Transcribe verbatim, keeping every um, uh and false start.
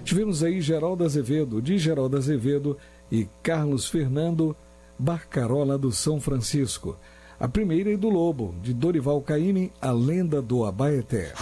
Tivemos aí Geraldo Azevedo, de Geraldo Azevedo, e Carlos Fernando Barcarola do São Francisco. A primeira é do Lobo, de Dorival Caymmi, A Lenda do Abaeté.